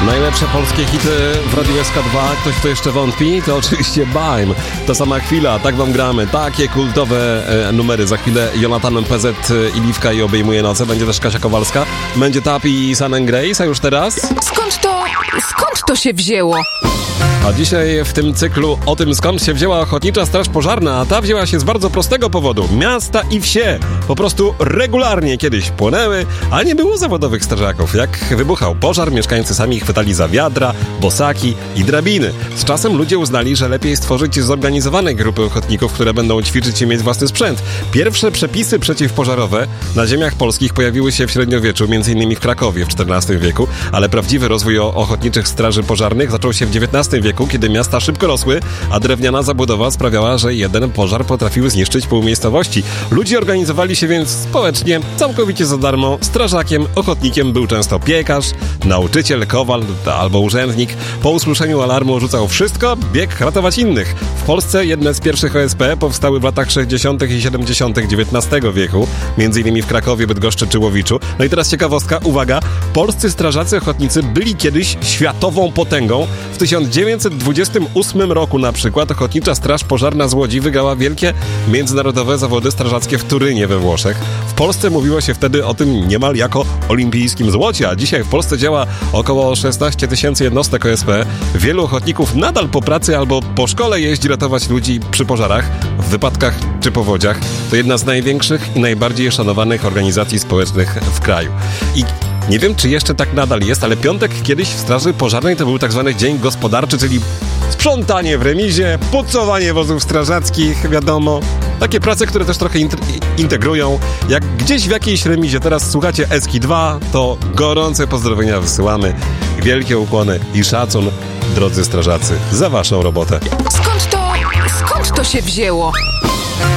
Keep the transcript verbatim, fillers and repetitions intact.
Najlepsze polskie hity w Radiu S K dwa. Ktoś, kto jeszcze wątpi, to oczywiście Baim. Ta sama chwila, tak wam gramy. Takie kultowe e, numery. Za chwilę Jonathan P Z i Liwka i Obejmuje noce. Będzie też Kasia Kowalska. Będzie Tapi i Sun and Grace, a już teraz... Skąd to... skąd to się wzięło? A dzisiaj w tym cyklu o tym, skąd się wzięła Ochotnicza Straż Pożarna, a ta wzięła się z bardzo prostego powodu. Miasta i wsie po prostu regularnie kiedyś płonęły, a nie było zawodowych strażaków. Jak wybuchał pożar, mieszkańcy sami chwytali za wiadra, bosaki i drabiny. Z czasem ludzie uznali, że lepiej stworzyć zorganizowane grupy ochotników, które będą ćwiczyć i mieć własny sprzęt. Pierwsze przepisy przeciwpożarowe na ziemiach polskich pojawiły się w średniowieczu, między innymi w Krakowie w czternastym wieku, ale prawdziwy rozwój ochotniczych straży pożarnych zaczął się w dziewiętnastym wieku, kiedy miasta szybko rosły, a drewniana zabudowa sprawiała, że jeden pożar potrafił zniszczyć pół miejscowości. Ludzie organizowali się więc społecznie, całkowicie za darmo. Strażakiem, ochotnikiem był często piekarz, nauczyciel, kowal albo urzędnik. Po usłyszeniu alarmu rzucał wszystko, biegł ratować innych. W Polsce jedne z pierwszych O S P powstały w latach sześćdziesiątych i siedemdziesiątych dziewiętnastego wieku, między innymi w Krakowie, Bydgoszczy czy Łowiczu. No i teraz ciekawostka, uwaga, polscy strażacy ochotnicy byli kiedyś światową potęgą. W tysiąc dziewięćset dwudziestym ósmym roku na przykład Ochotnicza Straż Pożarna z Łodzi wygrała wielkie międzynarodowe zawody strażackie w Turynie we Włoszech. W Polsce mówiło się wtedy o tym niemal jako olimpijskim złocie, a dzisiaj w Polsce działa około szesnaście tysięcy jednostek O S P. Wielu ochotników nadal po pracy albo po szkole jeździ ratować ludzi przy pożarach, w wypadkach czy powodziach. To jedna z największych i najbardziej szanowanych organizacji społecznych w kraju. I nie wiem, czy jeszcze tak nadal jest, ale piątek kiedyś w Straży Pożarnej to był tak zwany dzień gospodarczy, czyli sprzątanie w remizie, pucowanie wozów strażackich, wiadomo. Takie prace, które też trochę integrują. Jak gdzieś w jakiejś remizie teraz słuchacie Eski dwa, to gorące pozdrowienia wysyłamy. Wielkie ukłony i szacun, drodzy strażacy, za waszą robotę. Skąd to... skąd to się wzięło?